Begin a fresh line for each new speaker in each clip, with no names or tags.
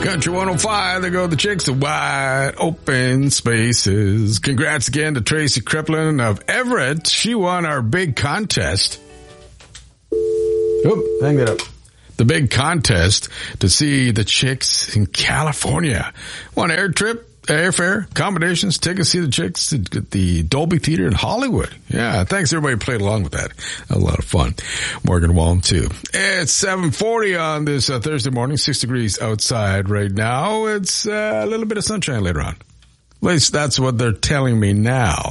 Country 105, there go the chicks to Wide Open Spaces. Congrats again to Tracy Kriplin of Everett. She won our big contest. Oop, hang that up. The big contest to see the chicks in California. Won air trip, airfare, accommodations, tickets to see the chicks at the Dolby Theater in Hollywood. Yeah, thanks everybody who played along with that. A lot of fun. Morgan Wallen too. It's 7:40 on this Thursday morning, 6 degrees outside right now. It's a little bit of sunshine later on. At least that's what they're telling me now.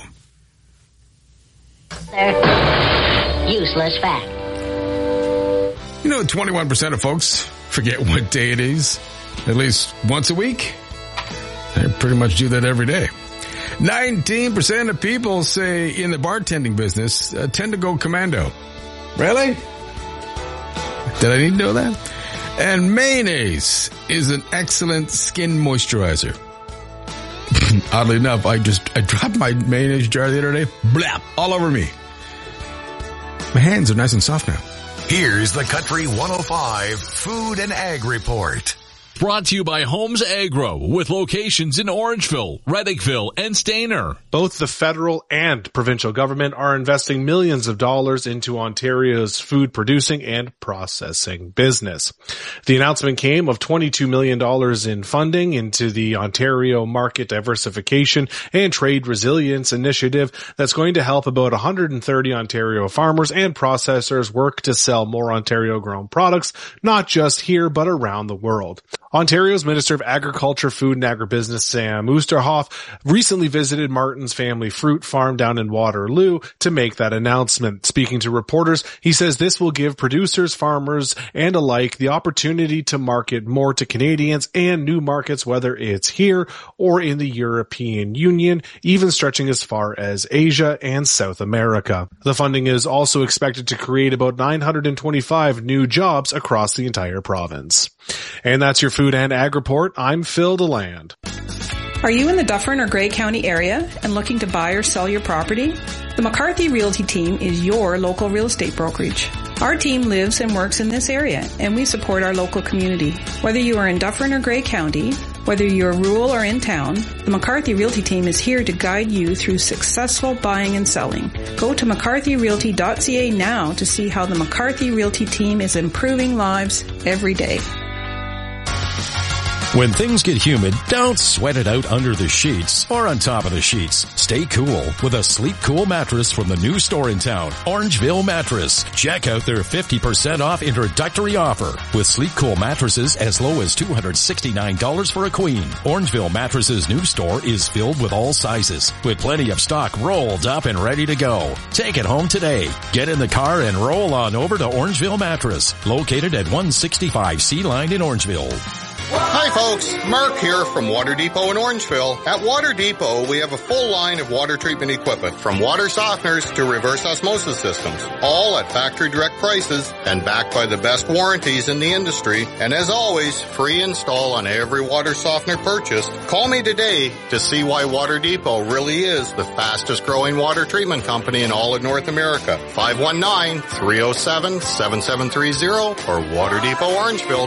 Useless fact.
You know, 21% of folks forget what day it is at least once a week. I pretty much do that every day. 19% of people say in the bartending business tend to go commando. Really? Did I need to know that? And mayonnaise is an excellent skin moisturizer. Oddly enough, I dropped my mayonnaise jar the other day. Blap! All over me. My hands are nice and soft now.
Here's the Country 105 Food and Ag Report.
Brought to you by Homes Agro, with locations in Orangeville, Reddickville, and Stayner.
Both the federal and provincial government are investing millions of dollars into Ontario's food producing and processing business. The announcement came of $22 million in funding into the Ontario Market Diversification and Trade Resilience Initiative that's going to help about 130 Ontario farmers and processors work to sell more Ontario-grown products, not just here but around the world. Ontario's Minister of Agriculture, Food and Agribusiness, Sam Oosterhoff, recently visited Martin's family fruit farm down in Waterloo to make that announcement. Speaking to reporters, he says this will give producers, farmers, and alike the opportunity to market more to Canadians and new markets, whether it's here or in the European Union, even stretching as far as Asia and South America. The funding is also expected to create about 925 new jobs across the entire province. And that's your Food and Ag Report. I'm Phil DeLand.
Are you in the Dufferin or Grey County area and looking to buy or sell your property? The McCarthy Realty Team is your local real estate brokerage. Our team lives and works in this area, and we support our local community. Whether you are in Dufferin or Grey County, whether you're rural or in town, the McCarthy Realty Team is here to guide you through successful buying and selling. Go to mccarthyrealty.ca now to see how the McCarthy Realty Team is improving lives every day.
When things get humid, don't sweat it out under the sheets or on top of the sheets. Stay cool with a Sleep Cool mattress from the new store in town, Orangeville Mattress. Check out their 50% off introductory offer with Sleep Cool mattresses as low as $269 for a queen. Orangeville Mattress's new store is filled with all sizes, with plenty of stock rolled up and ready to go. Take it home today. Get in the car and roll on over to Orangeville Mattress, located at 165 Sea Line in Orangeville.
Hi folks, Mark here from Water Depot in Orangeville. At Water Depot, we have a full line of water treatment equipment, from water softeners to reverse osmosis systems, all at factory direct prices and backed by the best warranties in the industry. And as always, free install on every water softener purchase. Call me today to see why Water Depot really is the fastest growing water treatment company in all of North America. 519-307-7730 or Water Depot Orangeville.